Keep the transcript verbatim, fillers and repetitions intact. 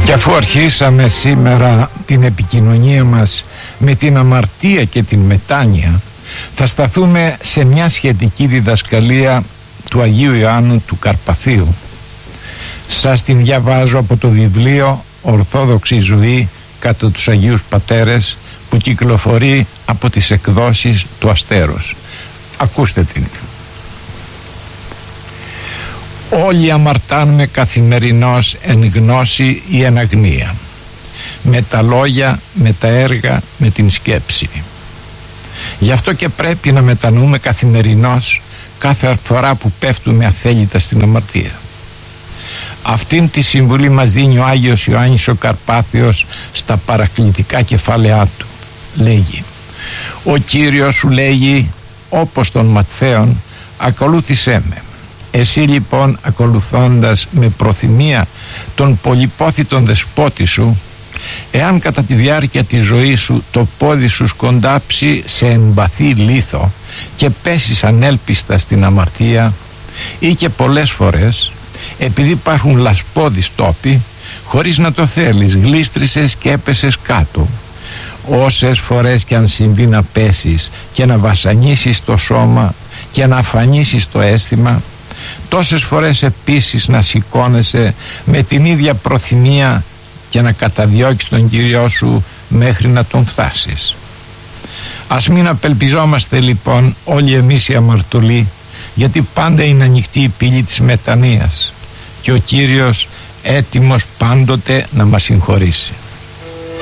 Και αφού αρχίσαμε σήμερα την επικοινωνία μας με την αμαρτία και την μετάνοια, θα σταθούμε σε μια σχετική διδασκαλία του Αγίου Ιωάννου του Καρπαθίου. Σας την διαβάζω από το βιβλίο Ορθόδοξη Ζωή κατά τους Αγίους Πατέρες, που κυκλοφορεί από τις εκδόσεις του Αστέρος. Ακούστε την. Όλοι αμαρτάνουμε καθημερινώς εν γνώση ή εν αγνία, με τα λόγια, με τα έργα, με την σκέψη. Γι' αυτό και πρέπει να μετανοούμε καθημερινώς κάθε φορά που πέφτουμε αθέλητα στην αμαρτία. Αυτήν τη συμβουλή μας δίνει ο Άγιος Ιωάννης ο Καρπάθιος στα παρακλητικά κεφάλαιά του. Λέγει: ο Κύριος σου λέγει, όπως τον Ματθαίον, ακολούθησέ με. Εσύ λοιπόν, ακολουθώντας με προθυμία τον πολυπόθητον δεσπότη σου, εάν κατά τη διάρκεια της ζωής σου το πόδι σου σκοντάψει σε εμπαθή λίθο και πέσεις ανέλπιστα στην αμαρτία, ή και πολλές φορές, επειδή υπάρχουν λασπώδεις τόποι, χωρίς να το θέλεις γλίστρισες και έπεσες κάτω, όσες φορές κι αν συμβεί να πέσεις και να βασανίσεις το σώμα και να αφανίσεις το αίσθημα, τόσες φορές επίσης να σηκώνεσαι με την ίδια προθυμία και να καταδιώκεις τον Κύριό σου μέχρι να τον φτάσεις. Ας μην απελπιζόμαστε λοιπόν όλοι εμείς οι αμαρτωλοί, γιατί πάντα είναι ανοιχτή η πύλη της μετανοίας και ο Κύριος έτοιμος πάντοτε να μας συγχωρήσει.